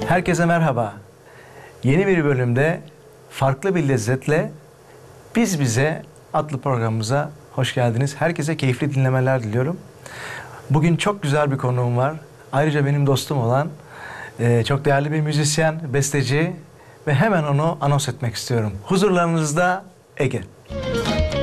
Herkese merhaba. Yeni bir bölümde farklı bir lezzetle Biz Bize adlı programımıza hoş geldiniz. Herkese keyifli dinlemeler diliyorum. Bugün çok güzel bir konuğum var. Ayrıca benim dostum olan çok değerli bir müzisyen, besteci ve hemen onu anons etmek istiyorum. Huzurlarınızda Ege.